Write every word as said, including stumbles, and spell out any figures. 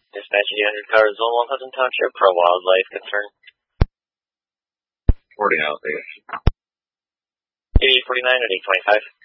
Dispatch eight hundred car, Zone one Hudson Township, for a wildlife concern. forty out there. eight forty-nine at eight twenty-five.